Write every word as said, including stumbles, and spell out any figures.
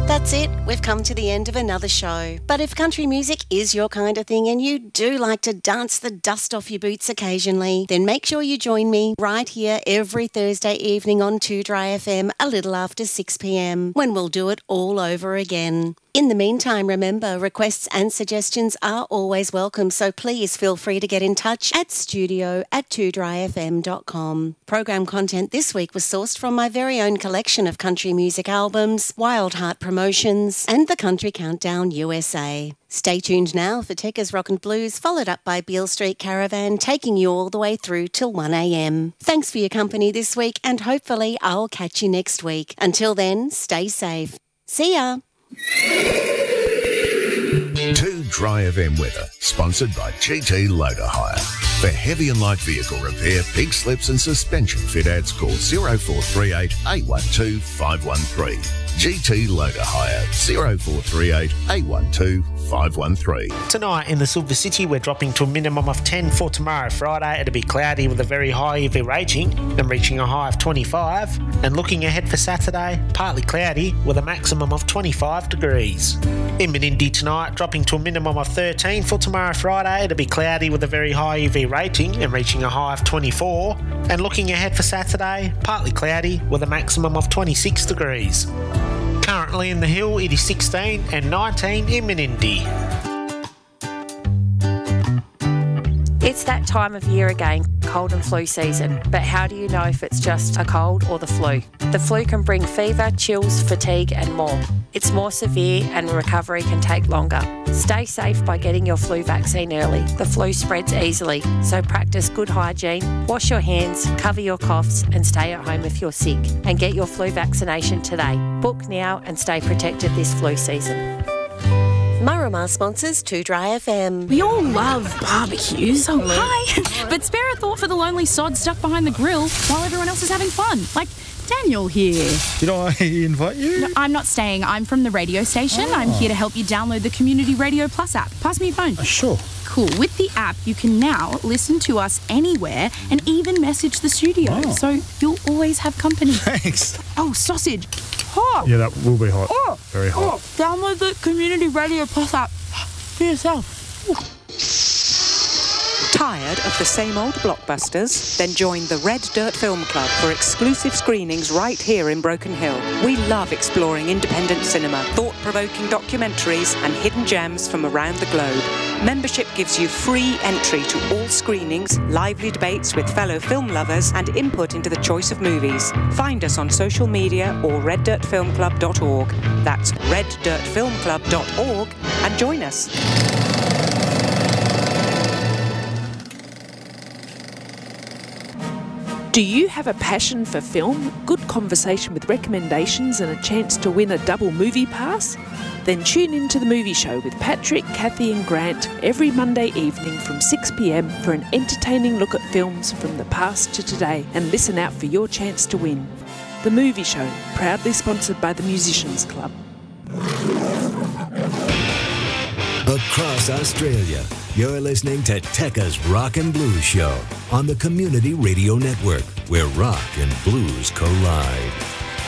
That's it. We've come to the end of another show. But if country music is your kind of thing and you do like to dance the dust off your boots occasionally, then make sure you join me right here every Thursday evening on two Dry F M a little after six p m when we'll do it all over again. In the meantime, remember, requests and suggestions are always welcome, so please feel free to get in touch at studio at two dry f m dot com. Program content this week was sourced from my very own collection of country music albums, Wild Heart Promotions, and the Country Countdown U S A. Stay tuned now for Tekka's Rock and Blues, followed up by Beale Street Caravan, taking you all the way through till one a m. Thanks for your company this week, and hopefully I'll catch you next week. Until then, stay safe. See ya. two Dry F M weather, sponsored by G T Loader Hire. For heavy and light vehicle repair, pig slips and suspension fit outs, call oh four three eight, eight one two, five one three. G T Loader Hire, oh four three eight, eight one two, five one three. Tonight in the Silver City, we're dropping to a minimum of ten for tomorrow, Friday. It'll be cloudy with a very high U V rating and reaching a high of twenty-five. And looking ahead for Saturday, partly cloudy with a maximum of twenty-five degrees. In Menindee tonight, dropping to a minimum of thirteen for tomorrow, Friday. It'll be cloudy with a very high U V rating and reaching a high of twenty-four. And looking ahead for Saturday, partly cloudy with a maximum of twenty-six degrees. Currently in the Hill, it is sixteen and nineteen in Menindee. It's that time of year again, cold and flu season. But how do you know if it's just a cold or the flu? The flu can bring fever, chills, fatigue and more. It's more severe and recovery can take longer. Stay safe by getting your flu vaccine early. The flu spreads easily, so practice good hygiene, wash your hands, cover your coughs and stay at home if you're sick. And get your flu vaccination today. Book now and stay protected this flu season. Marama sponsors two Dry F M. We all love barbecues. Oh, hi. But spare a thought for the lonely sod stuck behind the grill while everyone else is having fun. Like Daniel here. Did I invite you? No, I'm not staying. I'm from the radio station. Oh. I'm here to help you download the Community Radio Plus app. Pass me your phone. Uh, sure. Cool. With the app, you can now listen to us anywhere and even message the studio. Oh. So you'll always have company. Thanks. Oh, sausage. Hot. Yeah, that will be hot. Oh. Very hot. Oh. Download the Community Radio Plus app for yourself. Ooh. Tired of the same old blockbusters? Then join the Red Dirt Film Club for exclusive screenings right here in Broken Hill. We love exploring independent cinema, thought-provoking documentaries and hidden gems from around the globe. Membership gives you free entry to all screenings, lively debates with fellow film lovers and input into the choice of movies. Find us on social media or red dirt film club dot org. That's red dirt film club dot org and join us. Do you have a passion for film, good conversation with recommendations and a chance to win a double movie pass? Then tune in to The Movie Show with Patrick, Kathy and Grant every Monday evening from six p m for an entertaining look at films from the past to today, and listen out for your chance to win. The Movie Show, proudly sponsored by the Musicians Club. Across Australia, you're listening to Tekka's Rock and Blues Show on the Community Radio Network, where rock and blues collide.